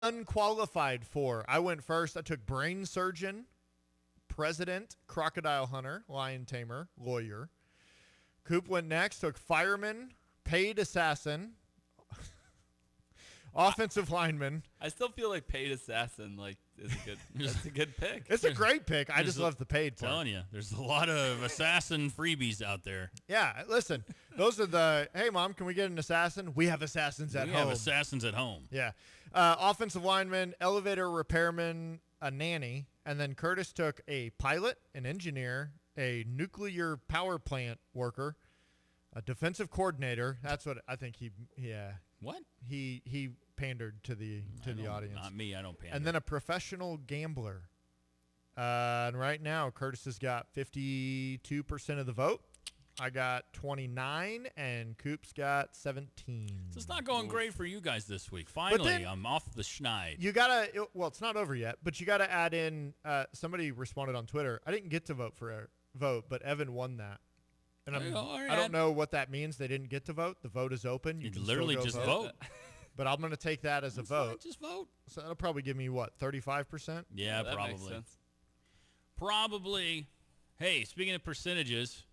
unqualified for. I went first. I took brain surgeon, president, crocodile hunter, lion tamer, lawyer. Coop went next, took fireman, paid assassin, offensive lineman. I still feel like paid assassin is a good. That's a good pick. It's a great pick. I just love the paid part. Telling you, there's a lot of assassin freebies out there. Yeah, listen, those are the, hey, Mom, can we get an assassin? We have assassins at home. We have assassins at home. Yeah. Offensive lineman, elevator repairman, a nanny, and then Curtis took a pilot, an engineer, a nuclear power plant worker, a defensive coordinator. That's what I think What? He pandered to the audience. Not me. I don't pander. And then a professional gambler. And right now, Curtis has got 52% of the vote. I got 29, and Coop's got 17. So it's not going great for you guys this week. Finally, I'm off the schneid. You gotta. Well, it's not over yet, but you gotta add in. Somebody responded on Twitter. I didn't get to vote, but Evan won that. And I don't know what that means. They didn't get to vote. The vote is open. You can literally still just vote. But I'm going to take that as a vote. Just vote. So that'll probably give me, 35%? Yeah, that probably. Makes sense. Probably. Hey, speaking of percentages,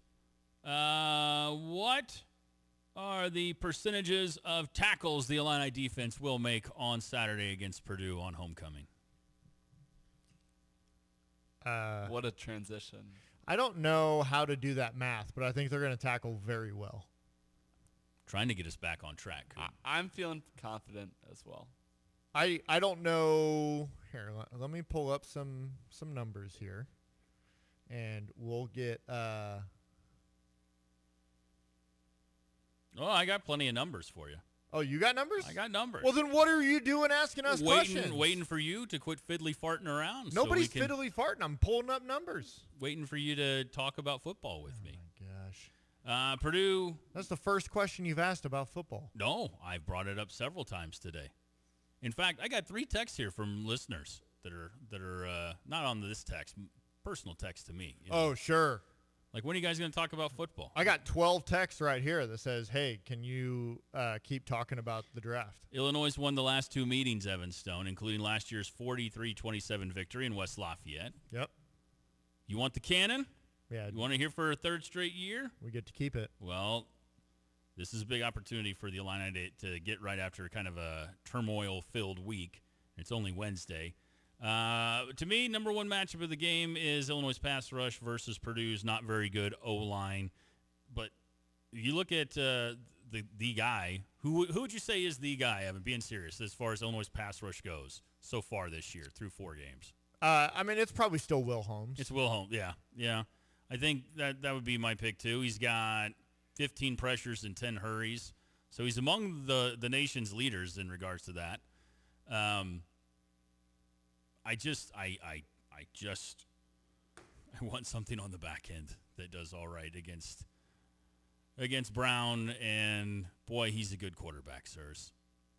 what are the percentages of tackles the Illini defense will make on Saturday against Purdue on homecoming? What a transition. I don't know how to do that math, but I think they're going to tackle very well. Trying to get us back on track. I'm feeling confident as well. I don't know. Here, let me pull up some numbers here, and we'll get. Oh, I got plenty of numbers for you. Oh, you got numbers? I got numbers. Well, then what are you doing asking us questions? Waiting for you to quit fiddly farting around. Nobody's fiddly farting. I'm pulling up numbers. Waiting for you to talk about football with me. Oh, my gosh. Purdue. That's the first question you've asked about football. No, I've brought it up several times today. In fact, I got 3 texts here from listeners that are not on this text, personal text to me. Oh, sure. Like, when are you guys going to talk about football? I got 12 texts right here that says, hey, can you keep talking about the draft? Illinois won the last 2 meetings, Evan Stone, including last year's 43-27 victory in West Lafayette. Yep. You want the cannon? Yeah. You want to hear for a 3rd straight year? We get to keep it. Well, this is a big opportunity for the Illini to get right after kind of a turmoil-filled week. It's only Wednesday. To me, number one matchup of the game is Illinois' pass rush versus Purdue's not very good O-line. But you look at the guy, who would you say is the guy, Evan, being serious, as far as Illinois' pass rush goes so far this year through 4 games? It's probably still Will Holmes. It's Will Holmes, yeah. I think that would be my pick, too. He's got 15 pressures and 10 hurries. So he's among the nation's leaders in regards to that. I want something on the back end that does all right against Brown, and boy, he's a good quarterback, sirs.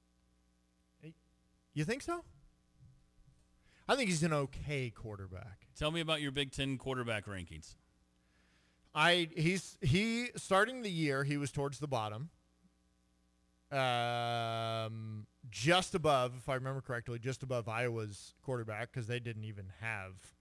You think so? I think he's an okay quarterback. Tell me about your Big Ten quarterback rankings. He starting the year, he was towards the bottom. Just above, if I remember correctly, just above Iowa's quarterback, because they didn't even have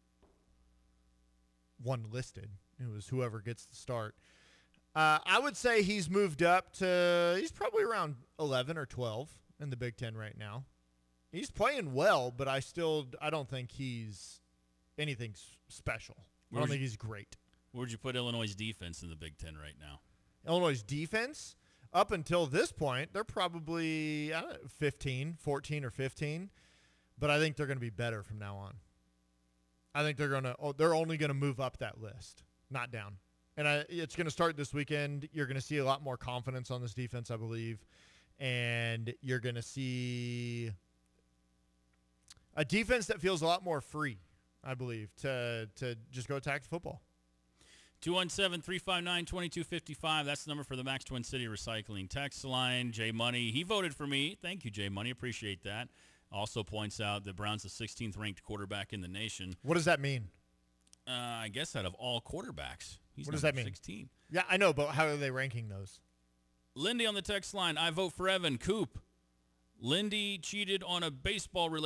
one listed. It was whoever gets the start. I would say he's moved up to, he's probably around 11 or 12 in the Big Ten right now. He's playing well, but I don't think he's anything special. I don't think he's great. Where would you put Illinois' defense in the Big Ten right now? Illinois' defense? Up until this point, they're probably 14 or 15, but I think they're going to be better from now on. I think they're only going to move up that list, not down. And it's going to start this weekend. You're going to see a lot more confidence on this defense, I believe, and you're going to see a defense that feels a lot more free, I believe, to just go attack the football. 217-359-2255. That's the number for the Max Twin City Recycling text line. Jay Money, he voted for me. Thank you, Jay Money. Appreciate that. Also points out that Brown's the 16th ranked quarterback in the nation. What does that mean? I guess out of all quarterbacks, he's what does that mean? 16. Yeah, I know, but how are they ranking those? Lindy on the text line. I vote for Evan. Coop, Lindy cheated on a baseball